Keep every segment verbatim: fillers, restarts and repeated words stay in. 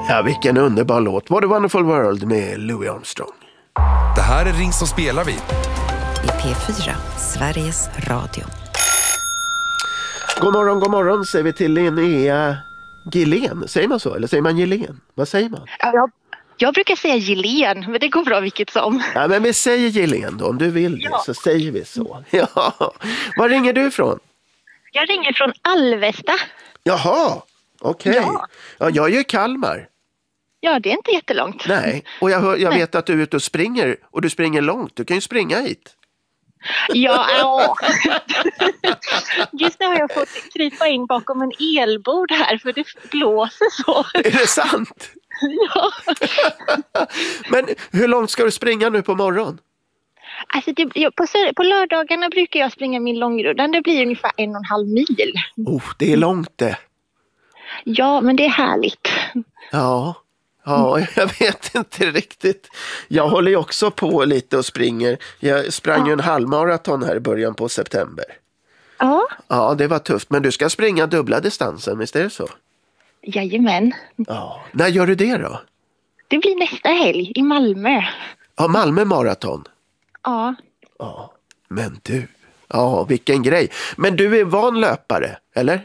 Ja, vilken underbar låt. What a wonderful world med Louis Armstrong. Det här är Ring som spelar vi. I P fyra, Sveriges Radio. God morgon, god morgon säger vi till Linnea Gillén. Säger man så? Eller säger man Gillén? Vad säger man? Ja, jag, jag brukar säga Gillén, men det går bra vilket som. Ja, men vi säger Gillén då. Om du vill det, ja. Så säger vi så. Ja. Var ringer du ifrån? Jag ringer från Alvesta. Jaha, okej. Okay. Ja. Ja, jag är ju i Kalmar. Ja, det är inte jättelångt. Nej, och jag, hör, jag Nej. vet att du är ute och springer. Och du springer långt. Du kan ju springa hit. Ja, ja. Just nu har jag fått krypa in bakom en elbord här för det blåser så. Är det sant? Ja. Men hur långt ska du springa nu på morgon? Alltså det, jag, på, på lördagarna brukar jag springa min långrundan. Det blir ungefär en och en halv mil. Oh, det är långt det. Ja, men det är härligt. Ja, ja, jag vet inte riktigt. Jag håller ju också på lite och springer. Jag sprang ju en halvmaraton här i början på september. Ja. Ja, det var tufft. Men du ska springa dubbla distansen, visst är det så? Jajamän. Ja. När gör du det då? Det blir nästa helg i Malmö. Ja, Malmö maraton. Ja. Ja, men du. Ja, vilken grej. Men du är van löpare, eller?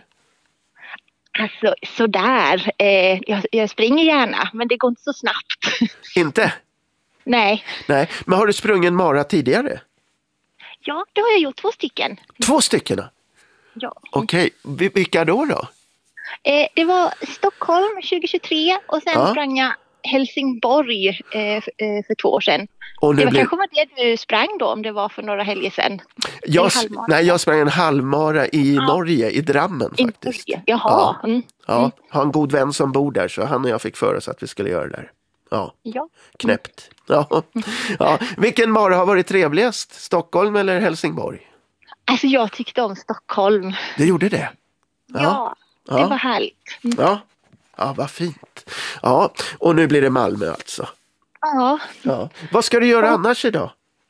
Alltså, sådär. Eh, jag, jag springer gärna, men det går inte så snabbt. Inte? Nej. Nej, men har du sprungit en mara tidigare? Ja, det har jag gjort två stycken. Två stycken? Ja. Okej, okay. Vilka då då? Eh, det var Stockholm tjugohundratjugotre och sen Ja. sprang jag Helsingborg eh, för, eh, för två år sedan. Och nu det var blir... kanske var det du sprang då, om det var för några helger sedan. Jag, nej, jag sprang en halvmara i ja. Norge, i Drammen faktiskt. I Jaha. Ja. Mm. Ja, har en god vän som bor där, så han och jag fick för oss att vi skulle göra det där. Ja, ja. Knäppt. Ja. Ja. Vilken mara har varit trevligast? Stockholm eller Helsingborg? Alltså jag tyckte om Stockholm. Det gjorde det? Ja, ja det ja. var härligt. Mm. Ja. Ja, vad fint. Ja, och nu blir det Malmö alltså. Ja. Ja. Vad ska du göra ja. annars idag?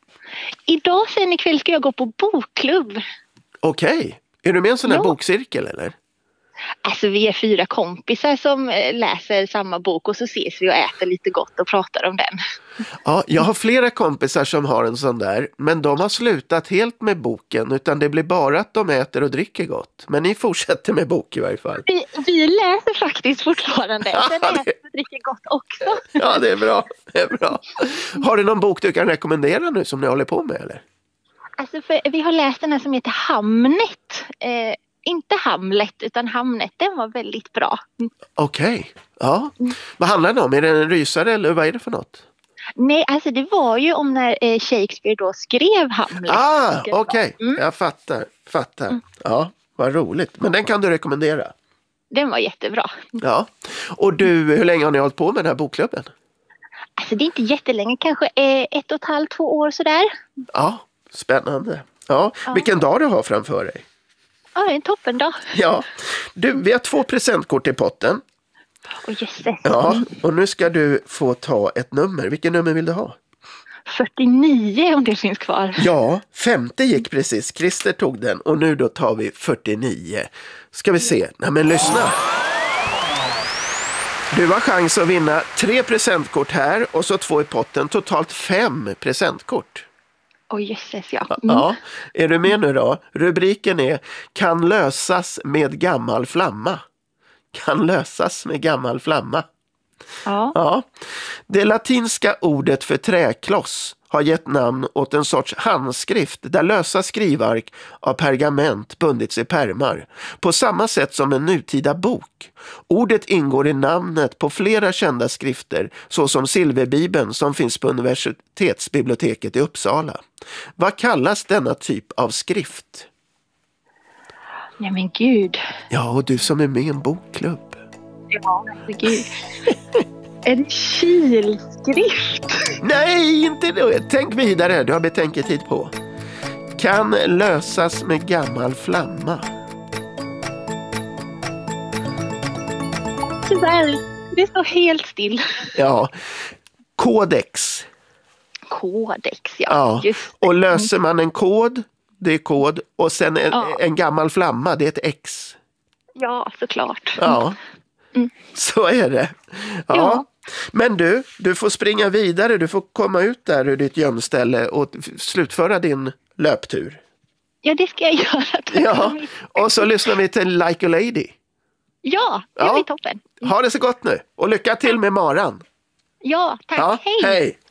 Idag sen ikväll ska jag gå på bokklubb. Okej. Okay. Är du med i en sån här ja. bokcirkel eller? Alltså vi är fyra kompisar som läser samma bok och så ses vi och äter lite gott och pratar om den. Ja, jag har flera kompisar som har en sån där, men de har slutat helt med boken, utan det blir bara att de äter och dricker gott. Men ni fortsätter med bok i varje fall. Vi, vi läser faktiskt fortfarande, ja, sen äter och dricker gott också. Ja, det är bra. Det är bra. Har du någon bok du kan rekommendera nu som ni håller på med eller? Alltså för, vi har läst den här som heter Hamnet. Eh, Inte Hamlet utan Hamnet, den var väldigt bra. Okej, okay. Ja. Vad handlar det om? Är det en rysare eller vad är det för något? Nej, alltså det var ju om när Shakespeare då skrev Hamlet. Ah, okej. Okay. Mm. Jag fattar, fattar. Mm. Ja, vad roligt. Men den kan du rekommendera? Den var jättebra. Ja. Och du, hur länge har ni hållit på med den här bokklubben? Alltså det är inte jättelänge, kanske ett och ett halvt, två år sådär. Ja, spännande. Ja, ja. Vilken dag du har framför dig? Ja, det är en toppen dag. Ja, du, vi har två presentkort i potten. Åh, jösses. Ja, och nu ska du få ta ett nummer. Vilken nummer vill du ha? fyrtionio om det finns kvar. Ja, femtio gick precis. Christer tog den och nu då tar vi fyrtionio. Ska vi se. Nej men lyssna. Du har chans att vinna tre presentkort här och så två i potten. Totalt fem presentkort. Åh, jösses, ja. Mm. Ja. Är du med nu då? Rubriken är Kan lösas med gammal flamma. Kan lösas med gammal flamma. Ja. Ja. Det latinska ordet för träkloss har gett namn åt en sorts handskrift där lösa skrivark av pergament bundits i pärmar. På samma sätt som en nutida bok. Ordet ingår i namnet på flera kända skrifter såsom Silverbibeln som finns på universitetsbiblioteket i Uppsala. Vad kallas denna typ av skrift? Nej men gud. Ja, och du som är med i en bokklubb. Ja, men gud. En kilskrift. Nej, inte det. Tänk vidare, du har betänketid på. Kan lösas med gammal flamma. Tyvärr, det står helt still. Ja, kodex. Kodex, ja. Ja. Just. Och löser man en kod, det är kod. Och sen en, ja. en gammal flamma, det är ett X. Ja, såklart. Ja. Mm. Så är det. Ja. Ja. Men du, du får springa vidare. Du får komma ut där ur ditt gömställe och slutföra din löptur. Ja, det ska jag göra. Tack Ja, så mycket. och så lyssnar vi till Like a Lady. Ja, det Ja. blir toppen. Ha det så gott nu och lycka till med maran. Ja, tack. Ja, Hej. hej.